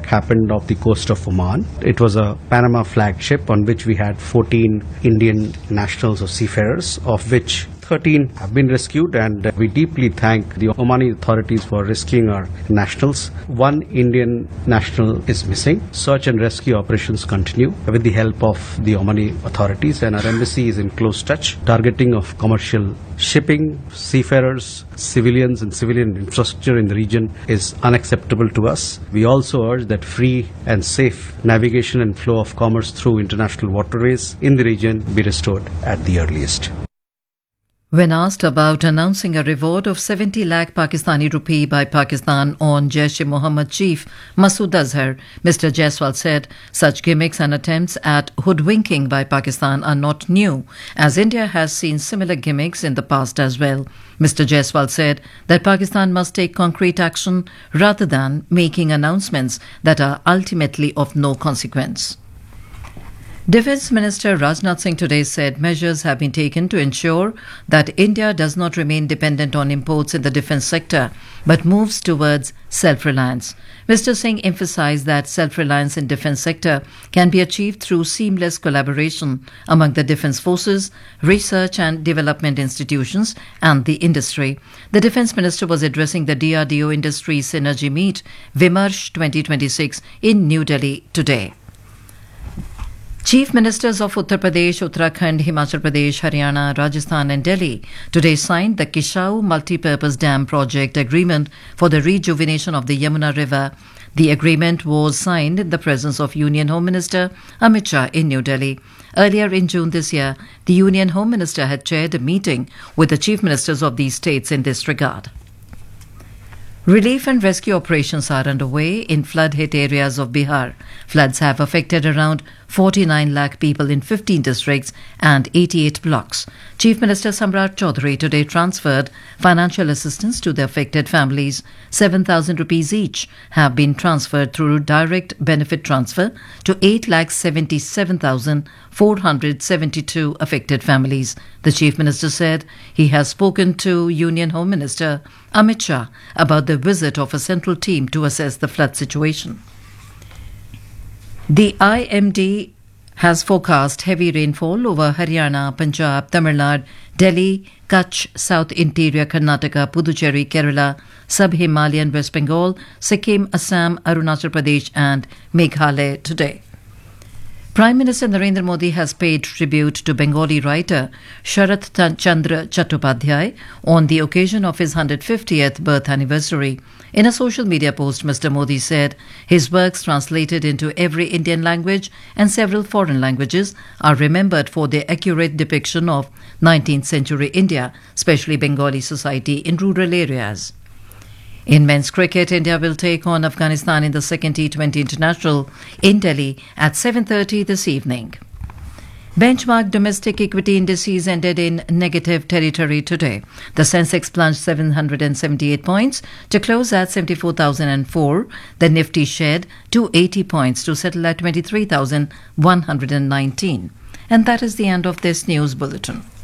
happened off the coast of Oman. It was a Panama flag ship on which we had 14 Indian nationals or seafarers, of which 13 have been rescued, and we deeply thank the Omani authorities for rescuing our nationals. One Indian national is missing. Search and rescue operations continue with the help of the Omani authorities, and our embassy is in close touch. Targeting of commercial shipping, seafarers, civilians and civilian infrastructure in the region is unacceptable to us. We also urge that free and safe navigation and flow of commerce through international waterways in the region be restored at the earliest. When asked about announcing a reward of 70 lakh Pakistani rupee by Pakistan on Jaish-e-Mohammed chief Masood Azhar, Mr. Jaiswal said such gimmicks and attempts at hoodwinking by Pakistan are not new, as India has seen similar gimmicks in the past as well. Mr. Jaiswal said that Pakistan must take concrete action rather than making announcements that are ultimately of no consequence. Defence Minister Rajnath Singh today said measures have been taken to ensure that India does not remain dependent on imports in the defence sector, but moves towards self-reliance. Mr. Singh emphasised that self-reliance in defence sector can be achieved through seamless collaboration among the defence forces, research and development institutions and the industry. The Defence Minister was addressing the DRDO Industry Synergy Meet, Vimarsh 2026 in New Delhi today. Chief Ministers of Uttar Pradesh, Uttarakhand, Himachal Pradesh, Haryana, Rajasthan and Delhi today signed the Kishau Multipurpose Dam Project Agreement for the rejuvenation of the Yamuna River. The agreement was signed in the presence of Union Home Minister Amit Shah in New Delhi. Earlier in June this year, the Union Home Minister had chaired a meeting with the Chief Ministers of these states in this regard. Relief and rescue operations are underway in flood-hit areas of Bihar. Floods have affected around 49 lakh people in 15 districts and 88 blocks. Chief Minister Samrat Chaudhary today transferred financial assistance to the affected families. 7,000 rupees each have been transferred through direct benefit transfer to 8,77,472 affected families. The Chief Minister said he has spoken to Union Home Minister Amit Shah about the visit of a central team to assess the flood situation. The IMD has forecast heavy rainfall over Haryana, Punjab, Tamil Nadu, Delhi, Kutch, South Interior Karnataka, Puducherry, Kerala, Sub-Himalayan West Bengal, Sikkim, Assam, Arunachal Pradesh and Meghalaya today. Prime Minister Narendra Modi has paid tribute to Bengali writer Sharath Chandra Chattopadhyay on the occasion of his 150th birth anniversary. In a social media post, Mr. Modi said his works translated into every Indian language and several foreign languages are remembered for their accurate depiction of 19th century India, especially Bengali society in rural areas. In men's cricket, India will take on Afghanistan in the second T20 International in Delhi at 7:30 this evening. Benchmark domestic equity indices ended in negative territory today. The Sensex plunged 778 points to close at 74,004. The Nifty shed 280 points to settle at 23,119. And that is the end of this news bulletin.